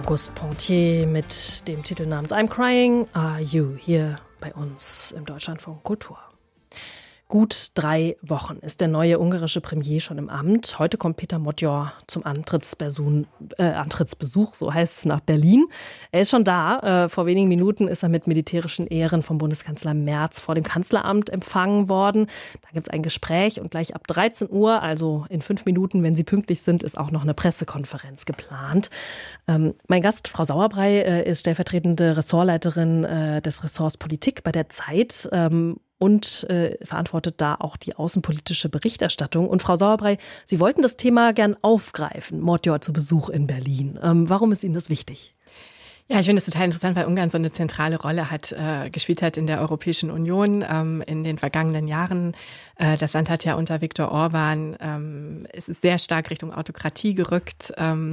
Auguste Pontier mit dem Titel namens I'm Crying, Are You? Hier bei uns im Deutschlandfunk Kultur. Gut 3 Wochen ist der neue ungarische Premier schon im Amt. Heute kommt Péter Magyar zum Antrittsbesuch, so heißt es, nach Berlin. Er ist schon da. Vor wenigen Minuten ist er mit militärischen Ehren vom Bundeskanzler Merz vor dem Kanzleramt empfangen worden. Da gibt es ein Gespräch und gleich ab 13 Uhr, also in 5 Minuten, wenn Sie pünktlich sind, ist auch noch eine Pressekonferenz geplant. Mein Gast, Frau Sauerbrey, ist stellvertretende Ressortleiterin des Ressorts Politik bei der Zeit. Und verantwortet da auch die außenpolitische Berichterstattung. Und Frau Sauerbrey, Sie wollten das Thema gern aufgreifen, Magyar zu Besuch in Berlin. Warum ist Ihnen das wichtig? Ja, ich finde es total interessant, weil Ungarn so eine zentrale Rolle gespielt hat in der Europäischen Union in den vergangenen Jahren. Das Land hat ja unter Viktor Orbán, es ist sehr stark Richtung Autokratie gerückt.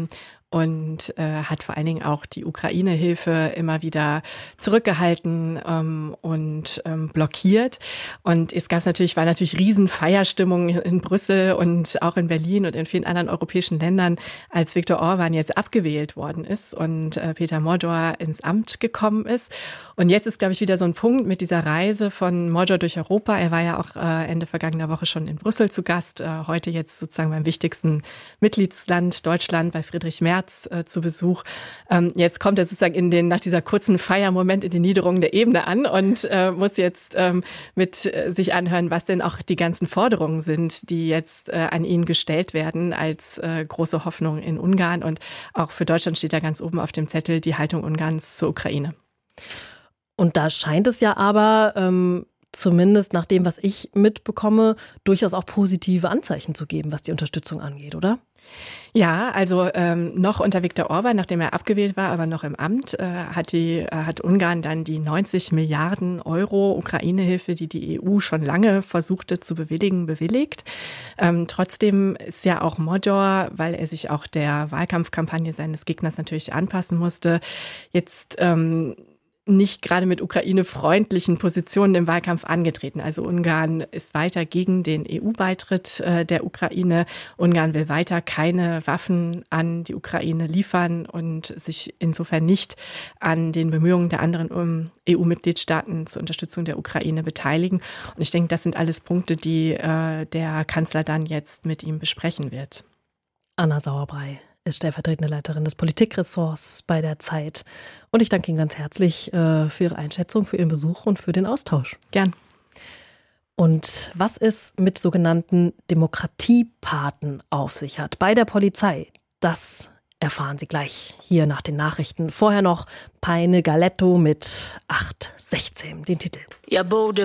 Und hat vor allen Dingen auch die Ukraine-Hilfe immer wieder zurückgehalten und blockiert. Und es war natürlich Riesenfeierstimmung in Brüssel und auch in Berlin und in vielen anderen europäischen Ländern, als Viktor Orbán jetzt abgewählt worden ist und Péter Magyar ins Amt gekommen ist. Und jetzt ist, glaube ich, wieder so ein Punkt mit dieser Reise von Magyar durch Europa. Er war ja auch Ende vergangener Woche schon in Brüssel zu Gast, heute jetzt sozusagen beim wichtigsten Mitgliedsland Deutschland bei Friedrich Merz zu Besuch. Jetzt kommt er sozusagen nach dieser kurzen Feiermoment in die Niederung der Ebene an und muss jetzt mit sich anhören, was denn auch die ganzen Forderungen sind, die jetzt an ihn gestellt werden als große Hoffnung in Ungarn. Und auch für Deutschland steht da ganz oben auf dem Zettel die Haltung Ungarns zur Ukraine. Und da scheint es ja aber zumindest nach dem, was ich mitbekomme, durchaus auch positive Anzeichen zu geben, was die Unterstützung angeht, oder? Ja, also noch unter Viktor Orbán, nachdem er abgewählt war, aber noch im Amt, hat Ungarn dann die 90 Milliarden Euro Ukraine-Hilfe, die die EU schon lange versuchte zu bewilligen, bewilligt. Trotzdem ist ja auch Magyar, weil er sich auch der Wahlkampfkampagne seines Gegners natürlich anpassen musste, jetzt nicht gerade mit ukraine-freundlichen Positionen im Wahlkampf angetreten. Also Ungarn ist weiter gegen den EU-Beitritt der Ukraine. Ungarn will weiter keine Waffen an die Ukraine liefern und sich insofern nicht an den Bemühungen der anderen EU-Mitgliedstaaten zur Unterstützung der Ukraine beteiligen. Und ich denke, das sind alles Punkte, die der Kanzler dann jetzt mit ihm besprechen wird. Anna Sauerbrey ist stellvertretende Leiterin des Politikressorts bei der Zeit. Und ich danke Ihnen ganz herzlich für Ihre Einschätzung, für Ihren Besuch und für den Austausch. Gern. Und was es mit sogenannten Demokratiepaten auf sich hat bei der Polizei, das erfahren Sie gleich hier nach den Nachrichten. Vorher noch Peine Galetto mit 8:16, den Titel.